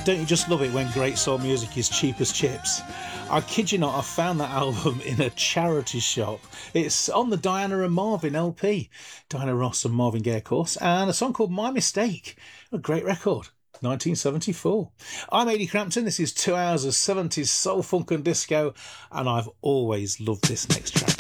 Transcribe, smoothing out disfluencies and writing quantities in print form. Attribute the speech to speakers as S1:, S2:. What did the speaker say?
S1: Don't you just love it when great soul music is cheap as chips? I kid you not, I found that album in a charity shop. It's on the Diana and Marvin LP. Diana Ross and Marvin Gaye, of course, and a song called My Mistake. A great record. 1974. I'm Ady Crampton. This is 2 hours of 70s soul, funk and disco, and I've always loved this next track.